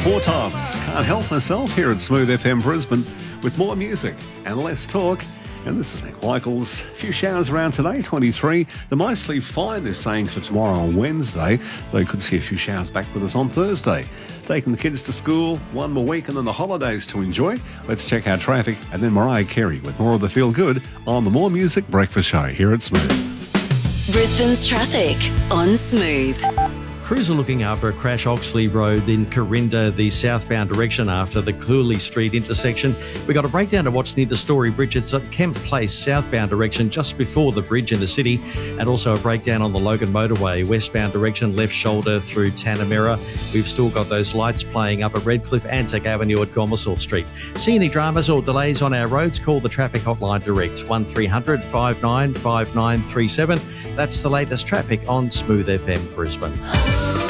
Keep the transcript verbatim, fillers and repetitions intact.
Four Tops. Can't help myself here at Smooth F M Brisbane with more music and less talk. And this is Nick Michaels. A few showers around today, twenty-three. They're mostly fine, they're saying, for tomorrow on Wednesday. Though you could see a few showers back with us on Thursday. Taking the kids to school, one more week and then the holidays to enjoy. Let's check our traffic and then Mariah Carey with more of the Feel Good on the More Music Breakfast Show here at Smooth. Brisbane's traffic on Smooth. Crews are looking after a crash Oxley Road in Corinda, the southbound direction after the Cooley Street intersection. We got a breakdown to watch near the Story Bridge. It's at Kemp Place, southbound direction, just before the bridge in the city. And also a breakdown on the Logan Motorway, westbound direction, left shoulder through Tanamera. We've still got those lights playing up at Redcliffe, Antic Avenue at Gomersall Street. See any dramas or delays on our roads? Call the traffic hotline direct, one three hundred five nine five nine three seven. That's the latest traffic on Smooth F M Brisbane.